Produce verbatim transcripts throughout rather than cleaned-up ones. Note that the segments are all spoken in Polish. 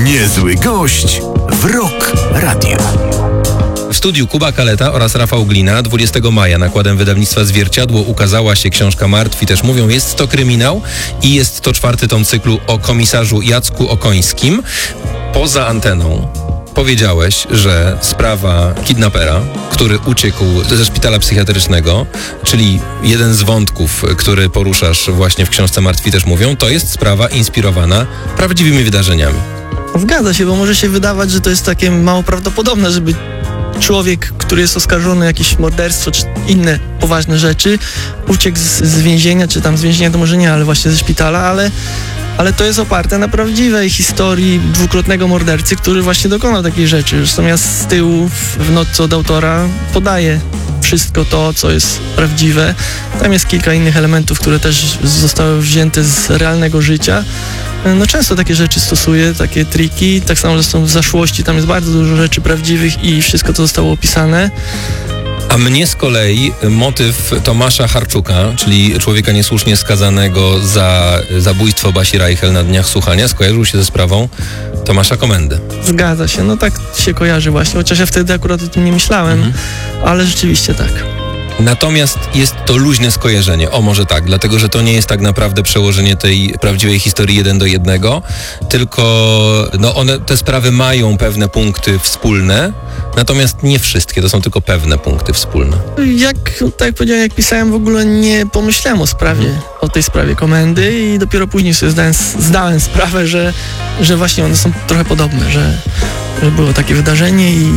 Niezły gość w Rock Radio. W studiu Kuba Kaleta oraz Rafał Glina. dwudziestego maja nakładem wydawnictwa Zwierciadło ukazała się książka Martwi też mówią. Jest to kryminał i jest to czwarty tom cyklu o komisarzu Jacku Okońskim. Poza anteną powiedziałeś, że sprawa kidnapera, który uciekł ze szpitala psychiatrycznego, czyli jeden z wątków, który poruszasz właśnie w książce Martwi też mówią, to jest sprawa inspirowana prawdziwymi wydarzeniami. Zgadza się, bo może się wydawać, że to jest takie mało prawdopodobne, żeby człowiek, który jest oskarżony o jakieś morderstwo czy inne poważne rzeczy, uciekł z, z więzienia, czy tam z więzienia to może nie, ale właśnie ze szpitala, ale, ale to jest oparte na prawdziwej historii dwukrotnego mordercy, który właśnie dokonał takiej rzeczy. Zresztą ja z tyłu w, w notce od autora podaję wszystko to, co jest prawdziwe. Tam jest kilka innych elementów, które też zostały wzięte z realnego życia. No często takie rzeczy stosuję, takie triki, tak samo zresztą w Zaszłości, tam jest bardzo dużo rzeczy prawdziwych i wszystko to zostało opisane. A mnie z kolei motyw Tomasza Harczuka, czyli człowieka niesłusznie skazanego za zabójstwo Basi Reichel na dniach słuchania, skojarzył się ze sprawą Tomasza Komendy. Zgadza się, no tak się kojarzy właśnie, chociaż ja wtedy akurat o tym nie myślałem, mhm. ale rzeczywiście tak. Natomiast jest to luźne skojarzenie, o może tak, dlatego że to nie jest tak naprawdę przełożenie tej prawdziwej historii jeden do jednego, tylko no one, te sprawy mają pewne punkty wspólne, natomiast nie wszystkie, to są tylko pewne punkty wspólne. Jak, tak jak powiedziałem, jak pisałem, w ogóle nie pomyślałem o sprawie, hmm. o tej sprawie Komendy i dopiero później sobie zdałem, zdałem sprawę, że, że właśnie one są trochę podobne, że, że było takie wydarzenie i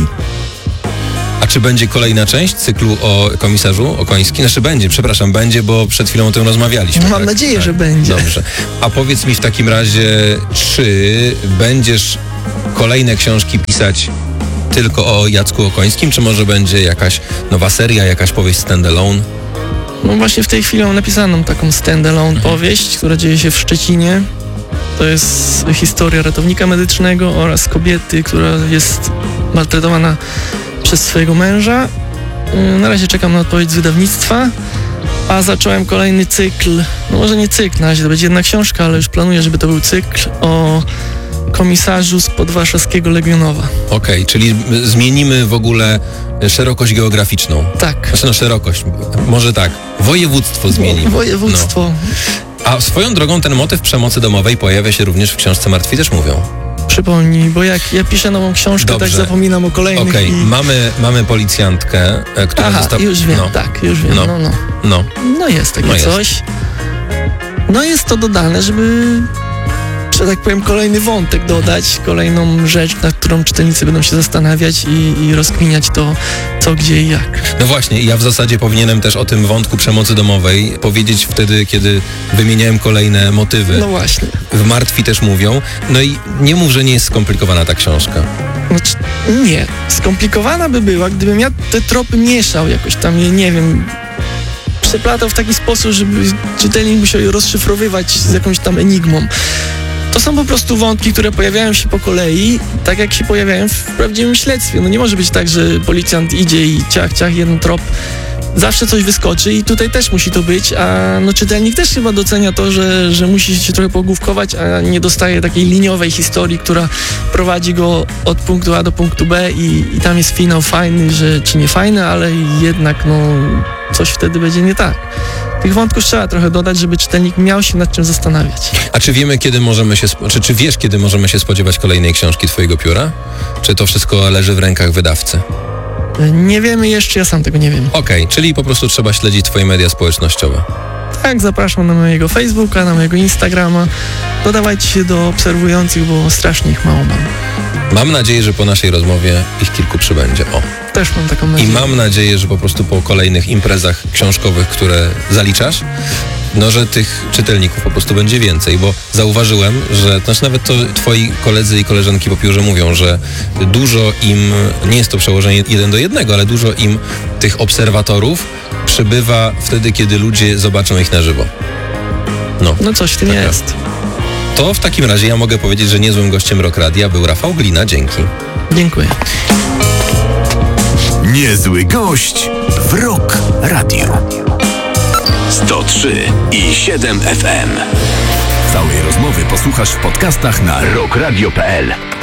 A czy będzie kolejna część cyklu o komisarzu Okońskim? Znaczy będzie, przepraszam, będzie, bo przed chwilą o tym rozmawialiśmy. No mam tak? nadzieję, tak. że będzie. Dobrze. A powiedz mi w takim razie, czy będziesz kolejne książki pisać tylko o Jacku Okońskim, czy może będzie jakaś nowa seria, jakaś powieść stand-alone? No właśnie w tej chwili mam napisaną taką stand-alone mhm. powieść, która dzieje się w Szczecinie. To jest historia ratownika medycznego oraz kobiety, która jest maltretowana przez swojego męża. Na razie czekam na odpowiedź z wydawnictwa, a zacząłem kolejny cykl, no może nie cykl, na razie to będzie jedna książka, ale już planuję, żeby to był cykl o komisarzu z podwarszawskiego Legionowa. Okej, okay, czyli zmienimy w ogóle szerokość geograficzną. Tak. Znaczy no szerokość, może tak, województwo zmienimy. Województwo. No. A swoją drogą ten motyw przemocy domowej pojawia się również w książce Martwi też mówią. Przypomnij, bo jak ja piszę nową książkę, Dobrze. tak zapominam o kolejnych. Okej, okay. i... mamy, mamy policjantkę, która Aha, została... już wiem, no. tak, już wiem, no, no. No, no. no jest takie no coś. Jest. No jest to dodane, żeby, że tak powiem, kolejny wątek dodać, kolejną rzecz, nad którą czytelnicy będą się zastanawiać i, i rozkminiać to, co, gdzie i jak. No właśnie, ja w zasadzie powinienem też o tym wątku przemocy domowej powiedzieć wtedy, kiedy wymieniałem kolejne motywy. No właśnie. W Martwi też mówią. No i nie mów, że nie jest skomplikowana ta książka. Znaczy, nie. Skomplikowana by była, gdybym ja te tropy mieszał jakoś tam, je, nie wiem, przeplatał w taki sposób, żeby czytelnik musiał je rozszyfrowywać z jakąś tam enigmą. To są po prostu wątki, które pojawiają się po kolei, tak jak się pojawiają w prawdziwym śledztwie. No nie może być tak, że policjant idzie i ciach, ciach, jeden trop, zawsze coś wyskoczy i tutaj też musi to być, a no czytelnik też chyba docenia to, że, że musi się trochę pogłówkować, a nie dostaje takiej liniowej historii, która prowadzi go od punktu A do punktu B i, i tam jest finał fajny, że, czy nie fajny, ale jednak no coś wtedy będzie nie tak. Tych wątków trzeba trochę dodać, żeby czytelnik miał się nad czym zastanawiać. A czy wiemy, kiedy możemy się, czy, czy wiesz, kiedy możemy się spodziewać kolejnej książki twojego pióra? Czy to wszystko leży w rękach wydawcy? Nie wiemy jeszcze, ja sam tego nie wiem. Okej, okay, czyli po prostu trzeba śledzić twoje media społecznościowe. Tak, zapraszam na mojego Facebooka, na mojego Instagrama. Dodawajcie się do obserwujących, bo strasznie ich mało mam. Mam nadzieję, że po naszej rozmowie ich kilku przybędzie. O. Też mam taką nadzieję. I mam nadzieję, że po prostu po kolejnych imprezach książkowych, które zaliczasz, no, że tych czytelników po prostu będzie więcej, bo zauważyłem, że znaczy nawet to twoi koledzy i koleżanki po piórze mówią, że dużo im, nie jest to przełożenie jeden do jednego, ale dużo im tych obserwatorów przybywa wtedy, kiedy ludzie zobaczą ich na żywo. No, no coś w tym taka. jest. To w takim razie ja mogę powiedzieć, że niezłym gościem Rock Radia był Rafał Glina. Dzięki. Dziękuję. Niezły gość w Rock Radio. sto trzy i siedem F M. Całej rozmowy posłuchasz w podcastach na rock radio kropka p l.